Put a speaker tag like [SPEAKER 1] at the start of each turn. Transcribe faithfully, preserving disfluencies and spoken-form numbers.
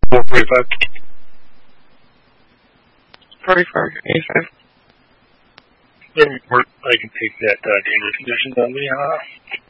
[SPEAKER 1] four forty-five.
[SPEAKER 2] forty-five, eighty-five.
[SPEAKER 1] Then work, I can take that uh, dangerous conditions on me, huh?